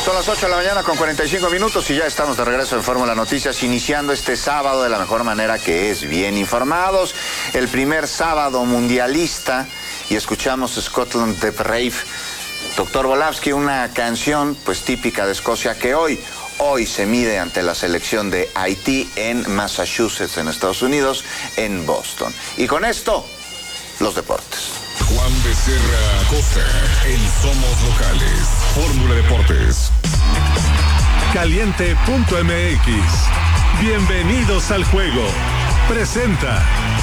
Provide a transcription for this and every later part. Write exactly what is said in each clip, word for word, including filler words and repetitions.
Son las ocho de la mañana con cuarenta y cinco minutos y ya estamos de regreso en Fórmula Noticias, iniciando este sábado de la mejor manera, que es bien informados. El primer sábado mundialista, y escuchamos Scotland the Brave. Doctor Volavsky, una canción pues típica de Escocia, que hoy, hoy se mide ante la selección de Haití en Massachusetts, en Estados Unidos, en Boston. Y con esto, los deportes. Juan Becerra Acosta en Somos Locales. Fórmula Deportes. Caliente punto M X. Bienvenidos al juego. Presenta.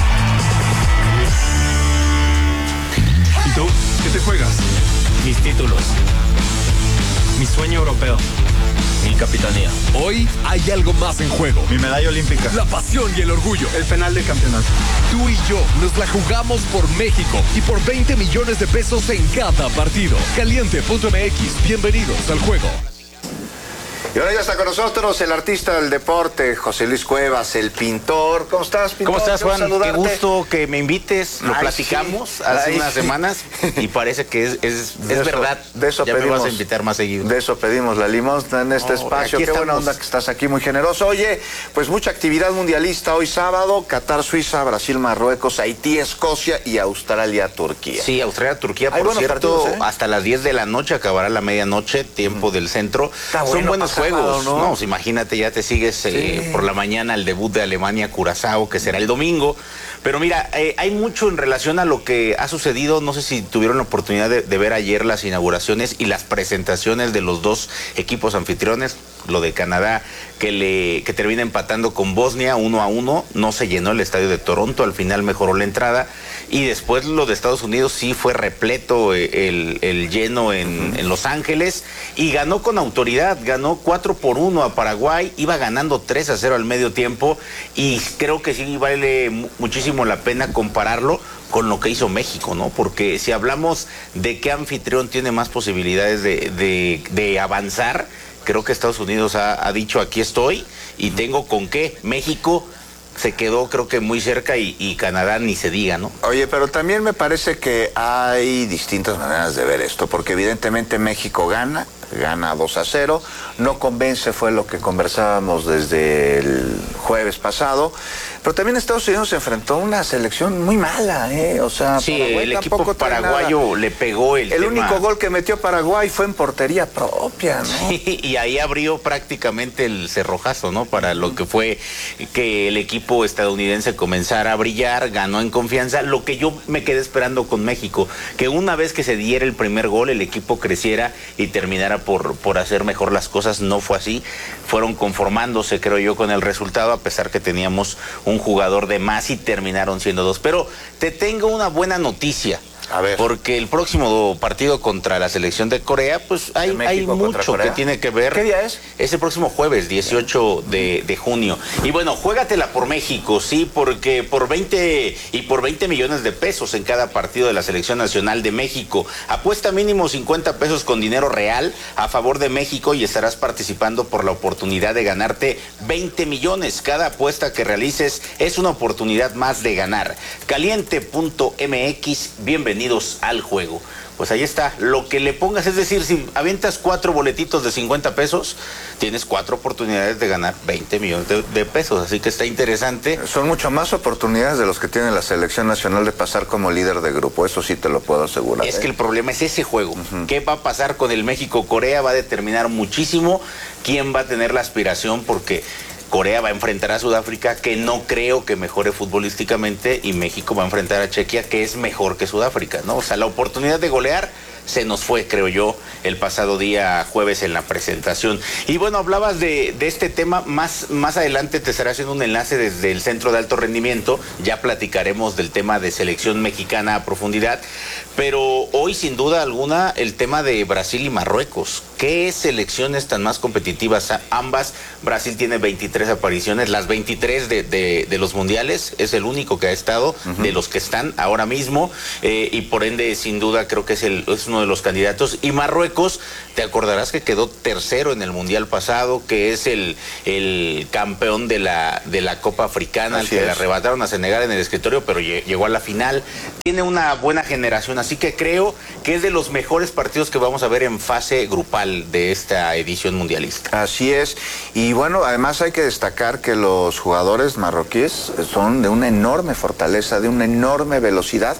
¿Y tú? ¿Qué te juegas? Mis títulos. Mi sueño europeo. Mi capitanía. Hoy hay algo más en juego. Mi medalla olímpica. La pasión y el orgullo. El penal de campeonato. Tú y yo nos la jugamos por México y por veinte millones de pesos en cada partido. Caliente punto M X. Bienvenidos al juego. Y ahora ya está con nosotros el artista del deporte, José Luis Cuevas, el pintor. ¿Cómo estás, pintor? ¿Cómo estás, Juan? Qué Qué gusto que me invites. Lo Ay, platicamos sí. hace Ay, unas sí. semanas y parece que es, es, De es eso, verdad. de eso ya pedimos, me vas a invitar más seguido. De eso pedimos la limosna en este Oh, espacio. aquí Qué buena estamos. onda que estás aquí, muy generoso. Oye, pues mucha actividad mundialista hoy sábado: Qatar, Suiza, Brasil, Marruecos, Haití, Escocia y Australia, Turquía. Sí, Australia, Turquía, Hay por buenos cierto, partidos, ¿eh? hasta las diez de la noche, acabará la medianoche, tiempo mm. del centro. Está Son bueno buenos para juegos, sábado, ¿no? ¿no? Imagínate, ya te sigues eh, Sí. por la mañana el debut de Alemania, Curazao, que será el domingo. Pero mira, eh, hay mucho en relación a lo que ha sucedido. No sé si tuvieron la oportunidad de, de ver ayer las inauguraciones y las presentaciones de los dos equipos anfitriones. Lo de Canadá, que le que termina empatando con Bosnia uno a uno, no se llenó el estadio de Toronto, al final mejoró la entrada, y después lo de Estados Unidos sí fue repleto el, el lleno en, en Los Ángeles, y ganó con autoridad, ganó cuatro por uno a Paraguay, iba ganando tres a cero al medio tiempo, y creo que sí vale muchísimo la pena compararlo con lo que hizo México, ¿no? Porque si hablamos de qué anfitrión tiene más posibilidades de, de, de avanzar, creo que Estados Unidos ha, ha dicho aquí estoy y tengo con qué. México se quedó creo que muy cerca y, y Canadá ni se diga, ¿no? Oye, pero también me parece que hay distintas maneras de ver esto, porque evidentemente México gana, gana dos a cero, no convence, fue lo que conversábamos desde el jueves pasado, pero también Estados Unidos se enfrentó a una selección muy mala, ¿eh? O sea, sí, Paraguay el equipo nada. paraguayo le pegó el El tema. único gol que metió Paraguay fue en portería propia, ¿no? Sí, y ahí abrió prácticamente el cerrojazo, ¿no? Para lo que fue que el equipo estadounidense comenzara a brillar, ganó en confianza. Lo que yo me quedé esperando con México, que una vez que se diera el primer gol, el equipo creciera y terminara por, por hacer mejor las cosas. No fue así. Fueron conformándose, creo yo, con el resultado, a pesar que teníamos un jugador de más y terminaron siendo dos. Pero te tengo una buena noticia. A ver. Porque el próximo partido contra la selección de Corea, pues hay, hay mucho que tiene que ver. ¿Qué día es? Es el próximo jueves, dieciocho de, de junio. Y bueno, juégatela por México, sí, porque por veinte y por veinte millones de pesos en cada partido de la Selección Nacional de México. Apuesta mínimo cincuenta pesos con dinero real a favor de México y estarás participando por la oportunidad de ganarte veinte millones. Cada apuesta que realices es una oportunidad más de ganar. Caliente punto M X, bienvenidos al juego. Pues ahí está, lo que le pongas, es decir, si avientas cuatro boletitos de cincuenta pesos, tienes cuatro oportunidades de ganar veinte millones de, de pesos, así que está interesante. Son mucho más oportunidades de los que tiene la selección nacional de pasar como líder de grupo, eso sí te lo puedo asegurar. Es ¿eh? que el problema es ese juego. Uh-huh. ¿Qué va a pasar con el México-Corea? Va a determinar muchísimo quién va a tener la aspiración, porque Corea va a enfrentar a Sudáfrica, que no creo que mejore futbolísticamente, y México va a enfrentar a Chequia, que es mejor que Sudáfrica, ¿no? O sea, la oportunidad de golear se nos fue, creo yo, el pasado día jueves en la presentación. Y bueno, hablabas de, de este tema, más, más adelante te estaré haciendo un enlace desde el Centro de Alto Rendimiento, ya platicaremos del tema de selección mexicana a profundidad, pero hoy sin duda alguna el tema de Brasil y Marruecos. ¿Qué selecciones tan más competitivas? Ambas, Brasil tiene veintitrés apariciones, las veintitrés de, de, de los mundiales, es el único que ha estado, uh-huh, de los que están ahora mismo, eh, y por ende sin duda creo que es, el, es uno de los candidatos. Y Marruecos Marruecos, te acordarás que quedó tercero en el Mundial pasado, que es el, el campeón de la, de la Copa Africana, al que le arrebataron a Senegal en el escritorio, pero llegó a la final. Tiene una buena generación, así que creo que es de los mejores partidos que vamos a ver en fase grupal de esta edición mundialista. Así es, y bueno, además hay que destacar que los jugadores marroquíes son de una enorme fortaleza, de una enorme velocidad,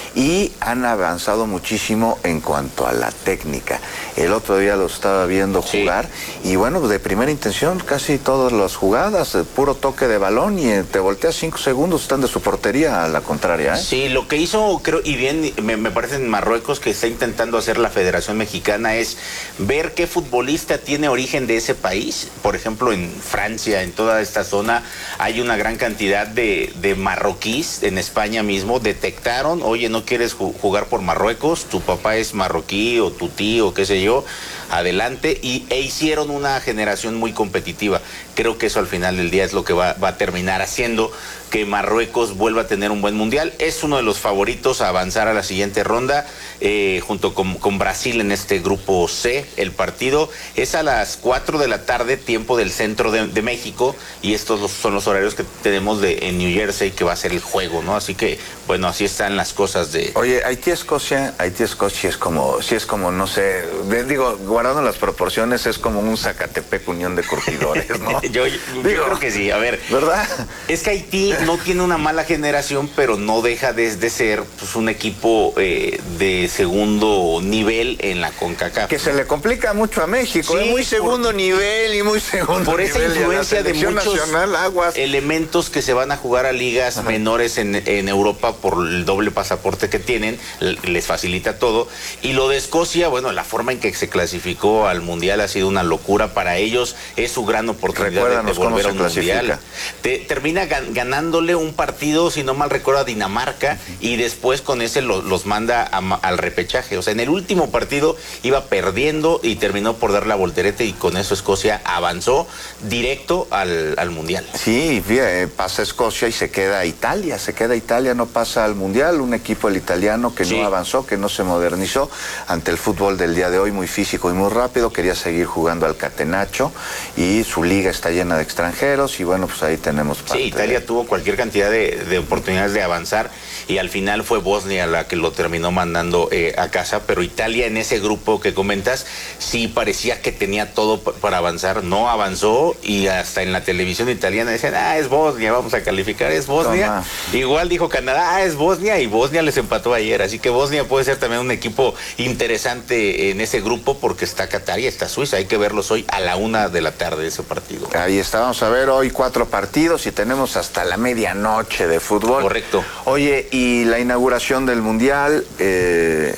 y han avanzado muchísimo en cuanto a la técnica. El otro día lo estaba viendo jugar, sí. Y bueno, de primera intención casi todas las jugadas, puro toque de balón, y te volteas cinco segundos, están de su portería a la contraria, ¿eh? Sí, lo que hizo, creo, y bien, me, me parece en Marruecos que está intentando hacer la Federación Mexicana es ver qué futbolista tiene origen de ese país. Por ejemplo, en Francia, en toda esta zona, hay una gran cantidad de, de marroquíes. En España mismo detectaron, oye, no quieres jugar por Marruecos, tu papá es marroquí o tu tío, qué sé yo, adelante, y, e hicieron una generación muy competitiva. Creo que eso al final del día es lo que va, va a terminar haciendo que Marruecos vuelva a tener un buen mundial. Es uno de los favoritos a avanzar a la siguiente ronda, eh, junto con, con Brasil en este grupo C. El partido es a las cuatro de la tarde, tiempo del centro de, de México, y estos los, son los horarios que tenemos de, en New Jersey, que va a ser el juego, ¿no? Así que, bueno, así están las cosas de... Oye, Haití-Escocia, Haití-Escocia es como, sí es como, no sé, digo, guardando las proporciones, es como un Zacatepec Unión de Curtidores, ¿no? yo, yo, digo, yo creo que sí, a ver. ¿Verdad? Es que Haití no tiene una mala generación, pero no deja de, de ser pues, un equipo eh, de segundo nivel en la CONCACAF. Que se le complica mucho a México, sí, ¿eh? Muy segundo por, nivel y muy segundo por nivel. Por esa influencia de muchos nacional, aguas. elementos que se van a jugar a ligas Ajá. menores en, en Europa por el doble pasaporte que tienen, les facilita todo. Y lo de Escocia, bueno, la forma en que se clasificó al Mundial ha sido una locura para ellos, es su gran oportunidad de, de volver a un Mundial. Te, termina gan, ganando un partido, si no mal recuerdo, a Dinamarca, uh-huh. y después con ese lo, los manda a, al repechaje. O sea, en el último partido iba perdiendo y terminó por dar la voltereta, y con eso Escocia avanzó directo al, al Mundial. Sí, fíjate, pasa Escocia y se queda Italia, se queda Italia, no pasa al Mundial, un equipo el italiano que sí. no avanzó, que no se modernizó ante el fútbol del día de hoy, muy físico y muy rápido, quería seguir jugando al catenaccio, y su liga está llena de extranjeros, y bueno, pues ahí tenemos parte. Sí, Italia de... tuvo cualquier cantidad de, de oportunidades de avanzar, y al final fue Bosnia la que lo terminó mandando eh, a casa, pero Italia en ese grupo que comentas sí parecía que tenía todo para avanzar, no avanzó, y hasta en la televisión italiana decían, ah, es Bosnia, vamos a calificar, es Bosnia. Toma. Igual dijo Canadá, ah, es Bosnia, y Bosnia les empató ayer, así que Bosnia puede ser también un equipo interesante en ese grupo, porque está Qatar y está Suiza, hay que verlos hoy a la una de la tarde ese partido. Ahí está, vamos a ver hoy cuatro partidos y tenemos hasta la medianoche de fútbol. Correcto. Oye, y la inauguración del Mundial, eh,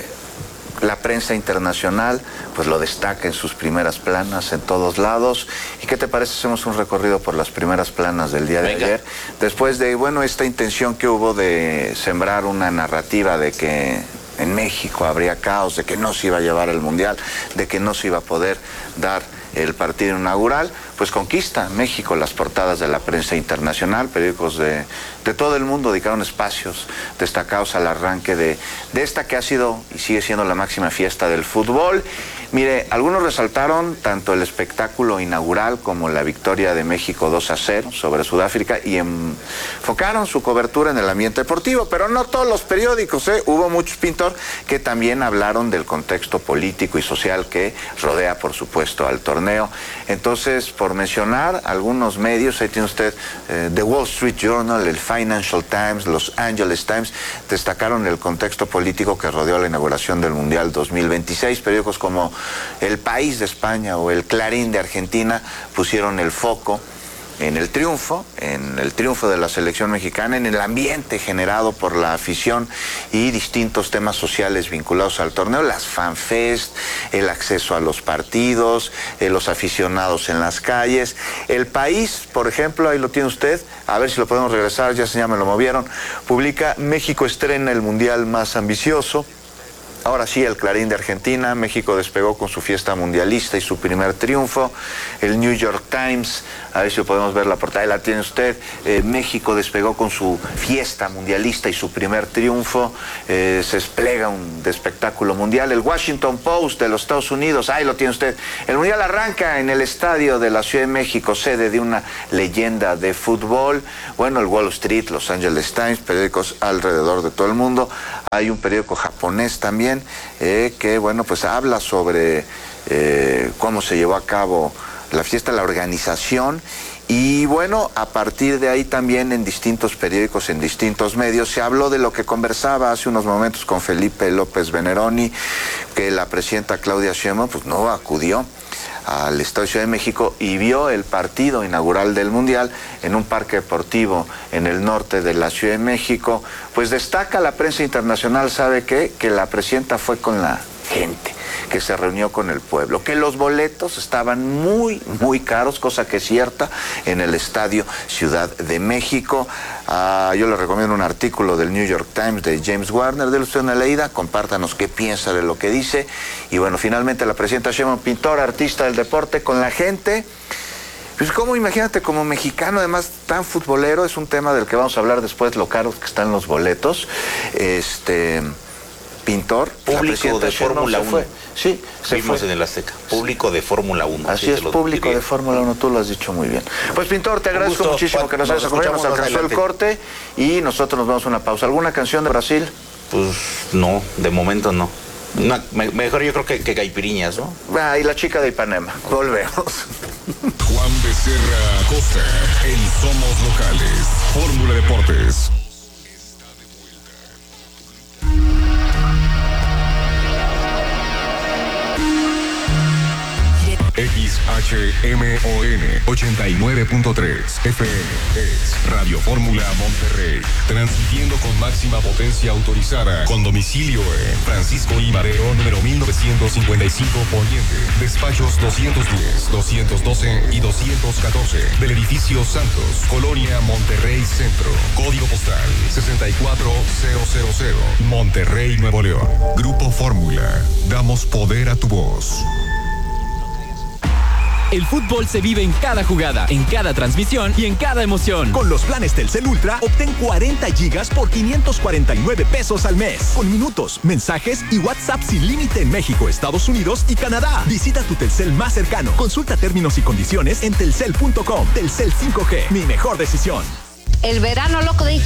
la prensa internacional pues lo destaca en sus primeras planas en todos lados. ¿Y qué te parece si hacemos un recorrido por las primeras planas del día de Venga. ayer? Después de, bueno, esta intención que hubo de sembrar una narrativa de que en México habría caos, de que no se iba a llevar el Mundial, de que no se iba a poder dar el partido inaugural, pues conquista México las portadas de la prensa internacional, periódicos de, de todo el mundo dedicaron espacios destacados al arranque de, de esta que ha sido y sigue siendo la máxima fiesta del fútbol. Mire, algunos resaltaron tanto el espectáculo inaugural como la victoria de México dos a cero sobre Sudáfrica y enfocaron su cobertura en el ambiente deportivo, pero no todos los periódicos, ¿eh? Hubo muchos pintores que también hablaron del contexto político y social que rodea, por supuesto, al torneo. Entonces, por mencionar algunos medios, ahí tiene usted eh, The Wall Street Journal, el Financial Times, Los Angeles Times, destacaron el contexto político que rodeó la inauguración del Mundial dos mil veintiséis. Periódicos como El País de España o El Clarín de Argentina pusieron el foco en el triunfo, en el triunfo de la selección mexicana, en el ambiente generado por la afición y distintos temas sociales vinculados al torneo, las fanfest, el acceso a los partidos, eh, los aficionados en las calles. El País, por ejemplo, ahí lo tiene usted, a ver si lo podemos regresar, ya se ya me lo movieron, publica México estrena el Mundial más ambicioso. Ahora sí, el Clarín de Argentina. México despegó con su fiesta mundialista y su primer triunfo. El New York Times, a ver si podemos ver la portada, ahí la tiene usted. Eh, México despegó con su fiesta mundialista y su primer triunfo. Eh, se desplega un espectáculo mundial. El Washington Post de los Estados Unidos, ahí lo tiene usted. El mundial arranca en el estadio de la Ciudad de México, sede de una leyenda de fútbol. Bueno, el Wall Street, Los Angeles Times, periódicos alrededor de todo el mundo. Hay un periódico japonés también eh, que, bueno, pues habla sobre eh, cómo se llevó a cabo la fiesta, la organización. Y bueno, a partir de ahí también en distintos periódicos, en distintos medios, se habló de lo que conversaba hace unos momentos con Felipe López Veneroni, que la presidenta Claudia Sheinbaum pues no acudió al Estadio de Ciudad de México y vio el partido inaugural del Mundial en un parque deportivo en el norte de la Ciudad de México. Pues destaca la prensa internacional, ¿sabe qué? Que la presidenta fue con la gente, que se reunió con el pueblo, que los boletos estaban muy, muy caros, cosa que es cierta, en el Estadio Ciudad de México. Uh, yo le recomiendo un artículo del New York Times de James Warner, de usted una leída, compártanos qué piensa de lo que dice. Y bueno, finalmente la presidenta Sheinbaum, pintora, artista del deporte, con la gente. Pues como, imagínate, como mexicano, además tan futbolero, es un tema del que vamos a hablar después, lo caros que están los boletos. Este... pintor, público de Fórmula uno. Sí, se fue en el Azteca. Público de Fórmula uno. Así es, público de Fórmula uno, tú lo has dicho muy bien. Pues pintor, te agradezco muchísimo que nos hayas acompañado, nos alcanzó el corte y nosotros nos vamos a una pausa. ¿Alguna canción de Brasil? Pues no, de momento no. Una, me, mejor yo creo que, que Caipiriñas, ¿no? Ah, y la chica de Ipanema. Volvemos. Juan Becerra Costa en Somos Locales. Fórmula Deportes. X H M O N ochenta y nueve punto tres F M es Radio Fórmula Monterrey, transmitiendo con máxima potencia autorizada, con domicilio en Francisco I. Madero, número mil novecientos cincuenta y cinco Poniente, despachos doscientos diez, doscientos doce y doscientos catorce, del edificio Santos, Colonia Monterrey Centro, código postal sesenta y cuatro mil, Monterrey, Nuevo León. Grupo Fórmula, damos poder a tu voz. El fútbol se vive en cada jugada, en cada transmisión y en cada emoción. Con los planes Telcel Ultra, obtén cuarenta gigas por quinientos cuarenta y nueve pesos al mes. Con minutos, mensajes y WhatsApp sin límite en México, Estados Unidos y Canadá. Visita tu Telcel más cercano. Consulta términos y condiciones en telcel punto com. Telcel cinco G, mi mejor decisión. El verano loco de